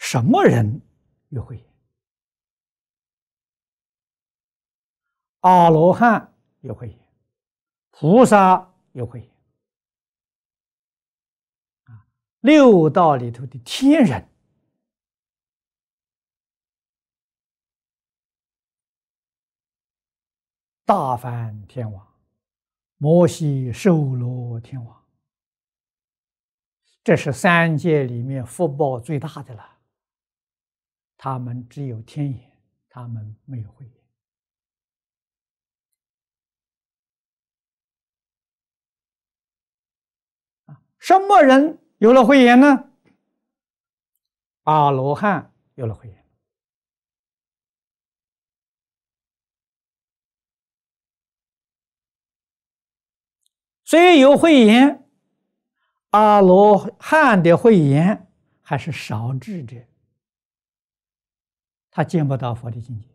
什么人有慧眼？阿罗汉有慧眼，菩萨有慧眼，六道里头的天人，大梵天王、摩悉瘦罗天王，这是三界里面福报最大的了。他们只有天眼，他们没有慧眼。什么人有了慧眼呢？阿罗汉有了慧眼。虽有慧眼，阿罗汉的慧眼还是少智者，他见不到佛的境界。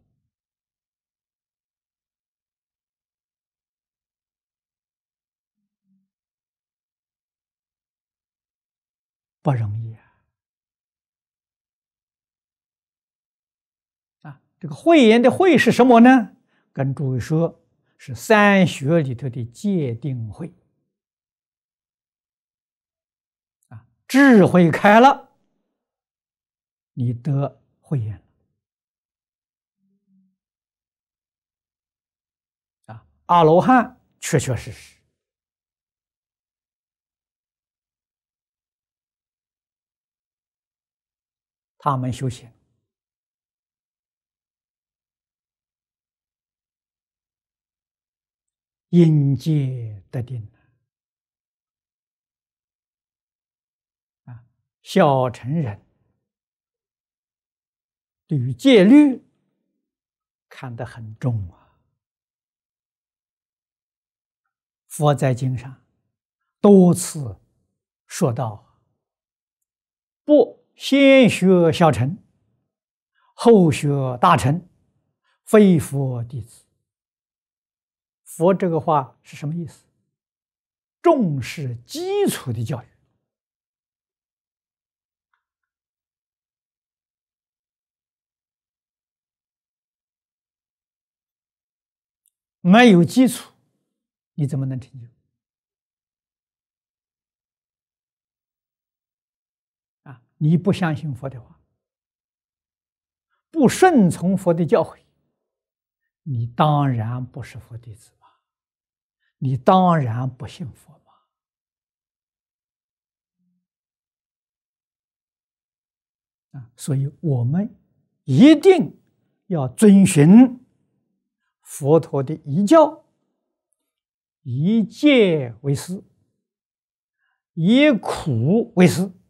不容易这个慧眼的慧是什么呢？跟诸位说，是三学里头的戒定慧。智慧开了，你得慧眼了。阿罗汉确确实实，他们修行因戒得定小乘人对于戒律看得很重佛在经上多次说到，不先学小乘，后学大乘，非佛弟子。佛这个话是什么意思？重视基础的教育。没有基础，你怎么能成就？你不相信佛的话，不顺从佛的教诲，你当然不是佛弟子嘛，你当然不信佛嘛。所以我们一定要遵循佛陀的遗教，以戒为师，以苦为师。